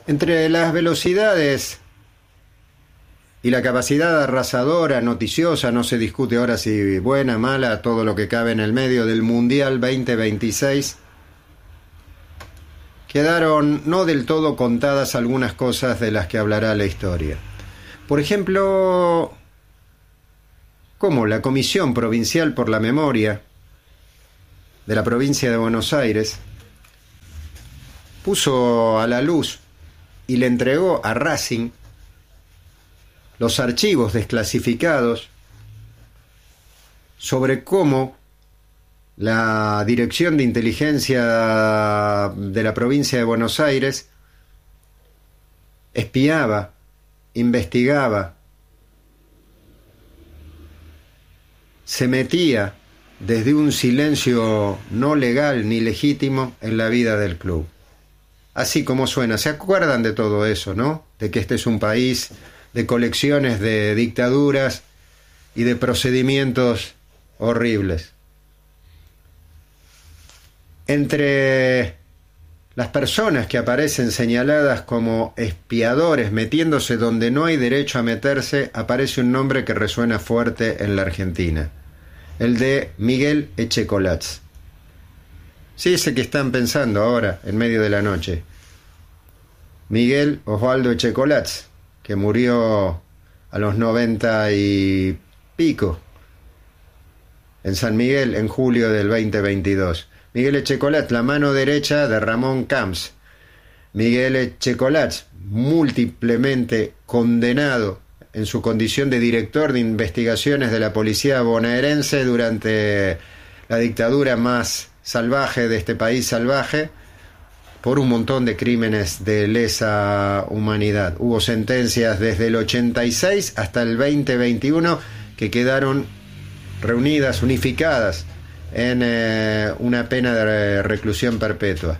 Entre las velocidades y la capacidad arrasadora, noticiosa, no se discute ahora si buena, mala, todo lo que cabe en el medio del Mundial 2026, quedaron no del todo contadas algunas cosas de las que hablará la historia. Por ejemplo, cómo la Comisión Provincial por la Memoria de la provincia de Buenos Aires puso a la luz y le entregó a Racing los archivos desclasificados sobre cómo la Dirección de Inteligencia de la provincia de Buenos Aires espiaba, investigaba, se metía desde un silencio no legal ni legítimo en la vida del club. Así como suena. ¿Se acuerdan de todo eso, no? De que este es un país de colecciones de dictaduras y de procedimientos horribles. Entre las personas que aparecen señaladas como espiadores metiéndose donde no hay derecho a meterse, aparece un nombre que resuena fuerte en la Argentina, el de Miguel Echecolatz. Sí, ese que están pensando ahora, en medio de la noche. Miguel Osvaldo Echecolatz, que murió a los 90 y pico, en San Miguel, en julio del 2022. Miguel Echecolatz, la mano derecha de Ramón Camps. Miguel Echecolatz, múltiplemente condenado en su condición de director de investigaciones de la policía bonaerense durante la dictadura más salvaje de este país salvaje, por un montón de crímenes de lesa humanidad. Hubo sentencias desde el 86 hasta el 2021 que quedaron reunidas, unificadas en una pena de reclusión perpetua.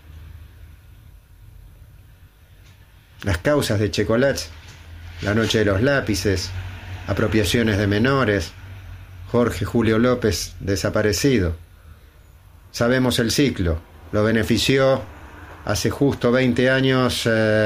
Las causas de Echecolatz: la noche de los lápices, apropiaciones de menores, Jorge Julio López desaparecido. Sabemos el ciclo. Lo benefició hace justo 20 años,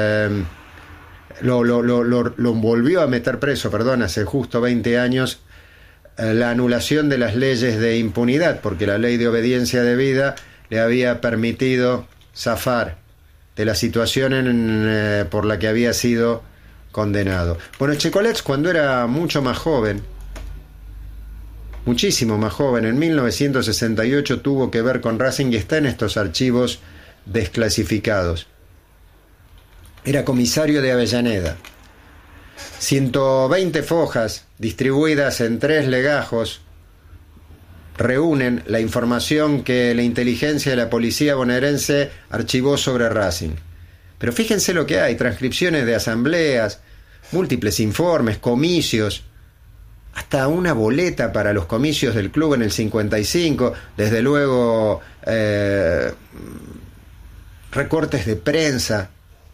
lo volvió a meter preso, hace justo 20 años, la anulación de las leyes de impunidad, porque la ley de obediencia debida le había permitido zafar de la situación por la que había sido condenado. Bueno, Echecolatz, cuando era mucho más joven, muchísimo más joven, en 1968 tuvo que ver con Racing y está en estos archivos desclasificados. Era comisario de Avellaneda. 120 fojas distribuidas en 3 legajos reúnen la información que la inteligencia de la policía bonaerense archivó sobre Racing. Pero fíjense lo que hay: transcripciones de asambleas, múltiples informes, comicios, hasta una boleta para los comicios del club en el 55, desde luego recortes de prensa.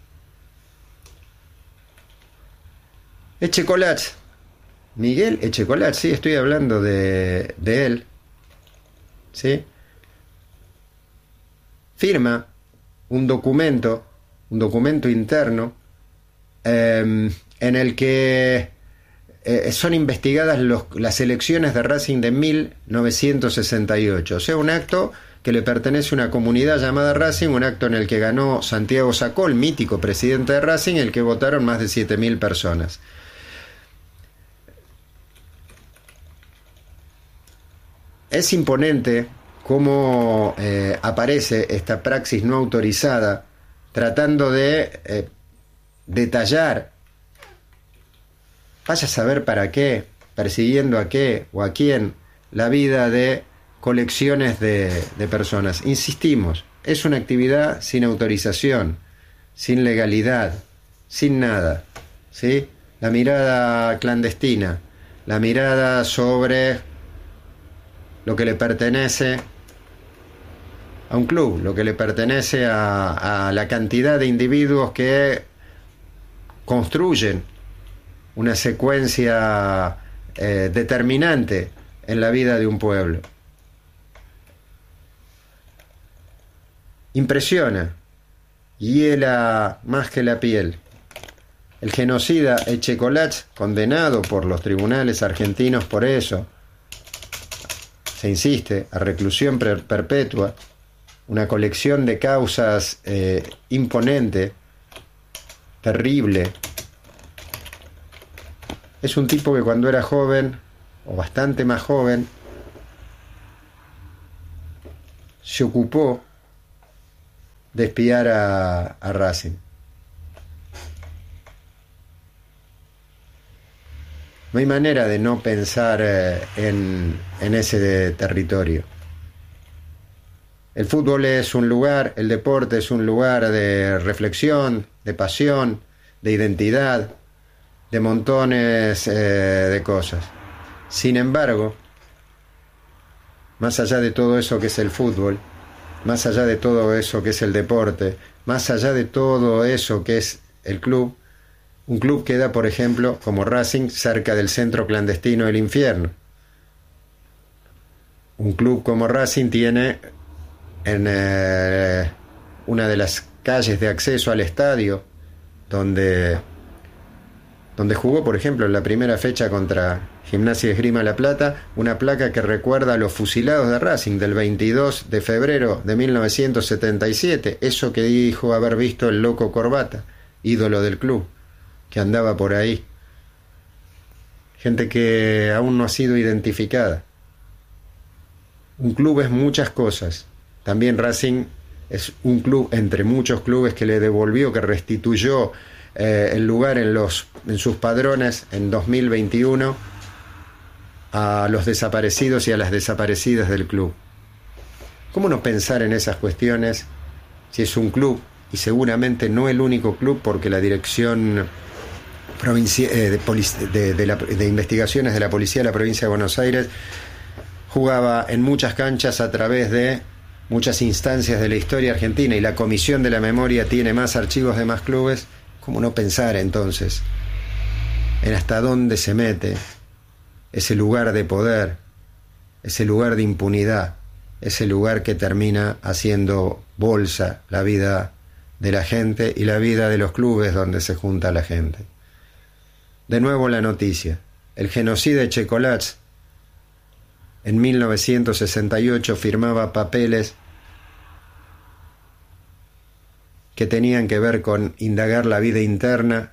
Echecolatz, Miguel Echecolatz, sí, estoy hablando de él, ¿sí? Firma un documento interno en el que son investigadas las elecciones de Racing de 1968, o sea, un acto que le pertenece a una comunidad llamada Racing, un acto en el que ganó Santiago Sacol, mítico presidente de Racing, en el que votaron más de 7.000 personas. Es imponente cómo aparece esta praxis no autorizada tratando de detallar, vaya a saber para qué, persiguiendo a qué o a quién, la vida de colecciones de personas. Insistimos, es una actividad sin autorización, sin legalidad, sin nada, ¿sí? La mirada clandestina, la mirada sobre lo que le pertenece a un club, lo que le pertenece a la cantidad de individuos que construyen una secuencia determinante en la vida de un pueblo. Impresiona hiela más que la piel. El genocida Echecolatz, condenado por los tribunales argentinos por eso, se insiste, a reclusión perpetua, una colección de causas imponente, terrible. Es un tipo que cuando era joven, o bastante más joven, se ocupó de espiar a Racing. No hay manera de no pensar en ese territorio. El fútbol es un lugar, el deporte es un lugar de reflexión, de pasión, de identidad, de montones de cosas. Sin embargo, más allá de todo eso que es el fútbol, más allá de todo eso que es el deporte, más allá de todo eso que es el club, un club queda, por ejemplo, como Racing, cerca del centro clandestino del infierno. Un club como Racing tiene en una de las calles de acceso al estadio, donde jugó, por ejemplo, en la primera fecha contra Gimnasia y Esgrima La Plata, una placa que recuerda a los fusilados de Racing del 22 de febrero de 1977, eso que dijo haber visto el Loco Corbata, ídolo del club, que andaba por ahí. Gente que aún no ha sido identificada. Un club es muchas cosas. También Racing es un club entre muchos clubes que le devolvió, que restituyó el lugar en sus padrones en 2021 a los desaparecidos y a las desaparecidas del club. ¿Cómo no pensar en esas cuestiones si es un club, y seguramente no el único club, porque la Dirección de Investigaciones de la Policía de la Provincia de Buenos Aires jugaba en muchas canchas a través de muchas instancias de la historia argentina, y la Comisión de la Memoria tiene más archivos de más clubes? ¿Cómo no pensar entonces en hasta dónde se mete ese lugar de poder, ese lugar de impunidad, ese lugar que termina haciendo bolsa la vida de la gente y la vida de los clubes donde se junta la gente? De nuevo la noticia: el genocida Echecolatz en 1968 firmaba papeles que tenían que ver con indagar la vida interna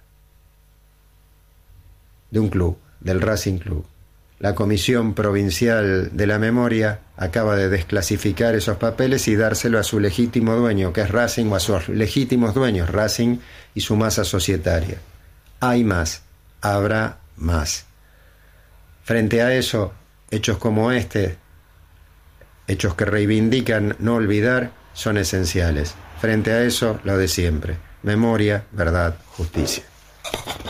de un club, del Racing Club. La Comisión Provincial de la Memoria acaba de desclasificar esos papeles y dárselo a su legítimo dueño, que es Racing, o a sus legítimos dueños, Racing y su masa societaria. Hay más, habrá más. Frente a eso, hechos como este, hechos que reivindican no olvidar, son esenciales. Frente a eso, lo de siempre: memoria, verdad, justicia.